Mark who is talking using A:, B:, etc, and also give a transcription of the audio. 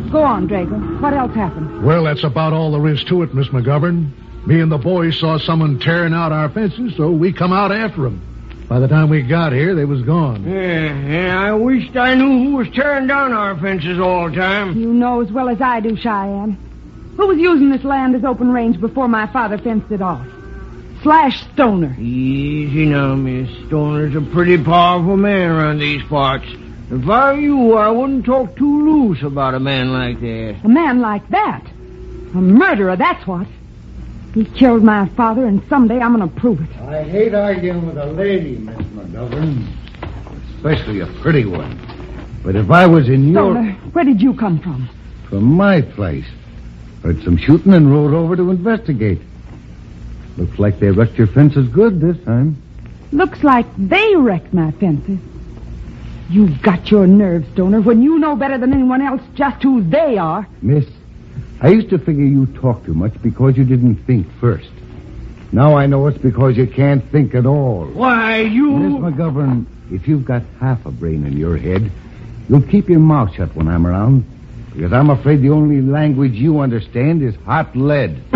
A: Go on, Drago. What else happened?
B: Well, that's about all there is to it, Miss McGovern. Me and the boys saw someone tearing out our fences, so we come out after them. By the time we got here, they was gone.
C: Yeah, I wished I knew who was tearing down our fences all the time.
A: You know as well as I do, Cheyenne. Who was using this land as open range before my father fenced it off? Slash Stoner.
C: Easy now, Miss. Stoner's a pretty powerful man around these parts. If I were you, I wouldn't talk too loose about a man like that.
A: A man like that? A murderer, that's what. He killed my father, and someday I'm going to prove it.
D: I hate arguing with a lady, Miss McGovern. Especially a pretty one. But if I was in your...
A: Stoner, where did you come from?
D: From my place. Heard some shooting and rode over to investigate. Looks like they wrecked your fences good this time.
A: Looks like they wrecked my fences. You've got your nerve, Stoner, when you know better than anyone else just who they are.
D: Miss, I used to figure you talked too much because you didn't think first. Now I know it's because you can't think at all.
C: Why, you...
D: Miss McGovern, if you've got half a brain in your head, you'll keep your mouth shut when I'm around. Because I'm afraid the only language you understand is hot lead.